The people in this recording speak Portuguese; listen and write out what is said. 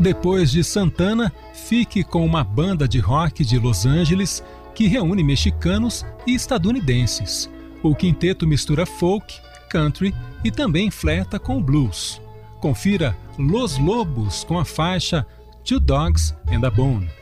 Depois de Santana, fique com uma banda de rock de Los Angeles que reúne mexicanos e estadunidenses. O quinteto mistura folk, country e também flerta com o blues. Confira Los Lobos com a faixa Two Dogs and a Bone.